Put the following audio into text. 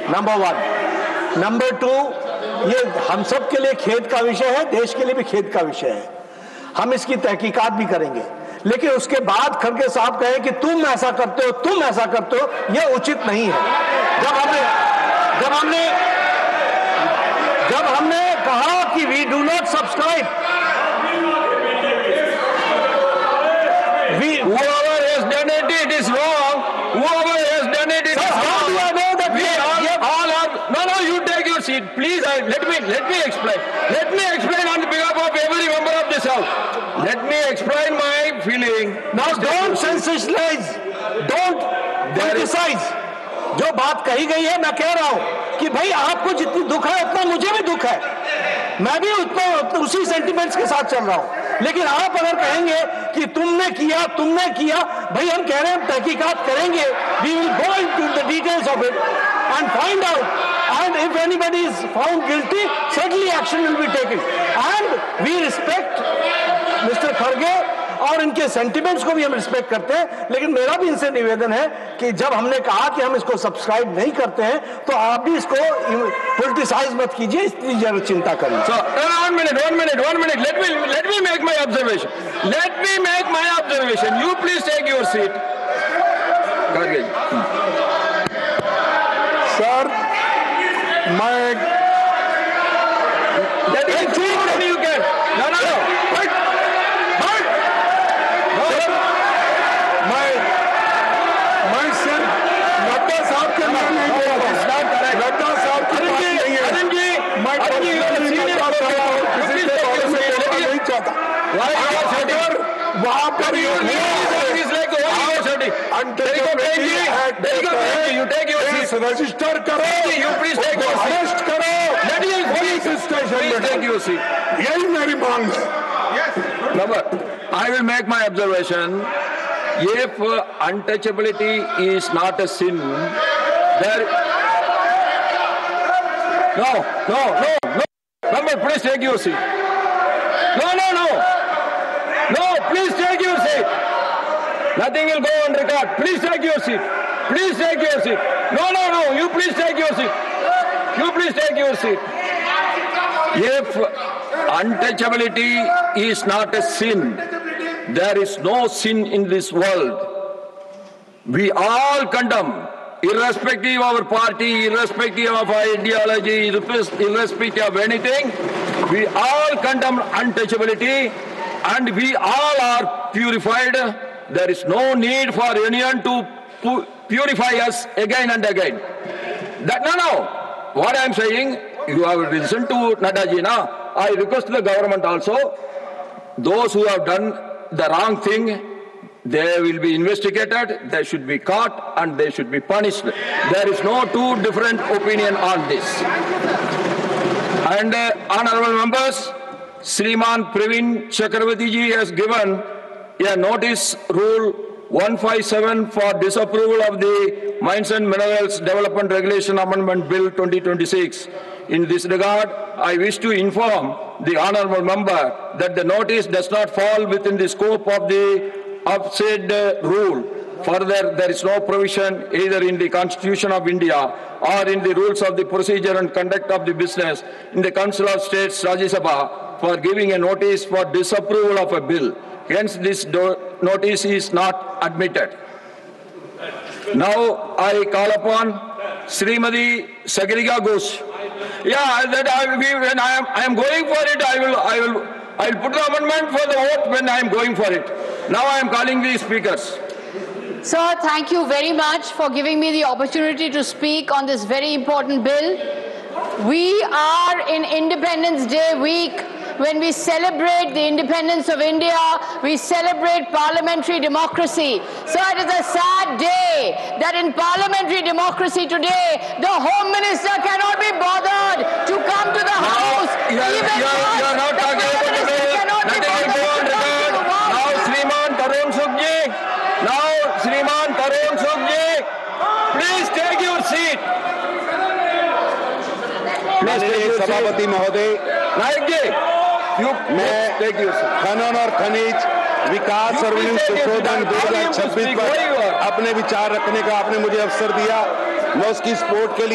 Number 1। Number 2, ये हम सब के लिए खेद का विषय है, देश के लिए भी खेद का विषय है। हम इसकी तहकीकात भी करेंगे, लेकिन उसके बाद खड़गे साहब कहें कि तुम ऐसा करते हो, तुम ऐसा करते हो, यह उचित नहीं है। जब हमने कहा कि we do not subscribe, whoever has done it, it is wrong. Whoever has done it, it is wrong. How do I know that We all are. No, you take your seat, please. Let me explain. Let me explain on behalf of every member of this house. Let me explain my feeling. Now don't sensationalize, don't criticize. जो बात कही गई है, मैं कह रहा हूं कि भाई आपको जितनी दुख है उतना मुझे भी दुख है, मैं भी उतना उसी सेंटिमेंट्स के साथ चल रहा हूं। लेकिन आप अगर कहेंगे कि तुमने किया, भाई हम कह रहे हैं तहकीकात करेंगे, we will go into the details of it and find out, and if anybody is found guilty, certainly action will be taken, and we respect Mr. Kharge और इनके सेंटिमेंट्स को भी हम रिस्पेक्ट करते हैं। लेकिन मेरा भी इनसे निवेदन है कि जब हमने कहा कि हम इसको सब्सक्राइब नहीं करते हैं, तो आप भी इसको पॉलिटिसाइज मत कीजिए, इसकी जरूर चिंता करिए। So, one minute. Let me make my observation. You please take your seat. Sir, मैं you can. No. मैं सिर्फ नड्डा साहब के नाम नहीं बोल रहा हूं। नड्डा साहब की बात नहीं है। मैं किसी के बारे में बोलना नहीं चाहता। अगर वहां पर रजिस्टर करो, अरेस्ट करो, पुलिस स्टेशन में, यही मेरी मांग है। I will make my observation. If untouchability is not a sin, there. No. Number, please take your seat. No, please take your seat. Nothing will go on record. Please take your seat. No. You please take your seat. If untouchability is not a sin, there is no sin in this world. We all condemn, irrespective of our party, irrespective of our ideology, irrespective of anything. We all condemn untouchability, and we all are purified. There is no need for anyone to purify us again and again. No. What I am saying, you have listened to Nadaji now. I request the government also, those who have done the wrong thing, they will be investigated, they should be caught, and they should be punished. There is no two different opinion on this. And honorable members, Sriman Praveen Chakravarti ji has given a notice rule 157 for disapproval of the Mines and Minerals Development Regulation Amendment Bill 2026. In this regard, I wish to inform the honourable member that the notice does not fall within the scope of the said rule. Further, there is no provision either in the Constitution of India or in the rules of the procedure and conduct of the business in the Council of States Rajya Sabha for giving a notice for disapproval of a bill. Hence, this notice is not admitted. Now, I call upon Srimati Sagarika Ghosh. Yeah, that when I am going for it, I will put the amendment for the vote when I am going for it. Now I am calling the speakers. Sir, thank you very much for giving me the opportunity to speak on this very important bill. We are in Independence Day week. When we celebrate the independence of India, we celebrate parliamentary democracy. So it is a sad day that in parliamentary democracy today, the Home Minister cannot be bothered to come to the House. You are not talking about the bill. Nothing will go on record. Now, Sriman Tarun Sukji, please take your seat. सभापति महोदय, नायक जी, मैं खनन और खनिज विकास और संशोधन 2026 पर अपने विचार रखने का आपने मुझे अवसर दिया। मैं उसकी सपोर्ट के लिए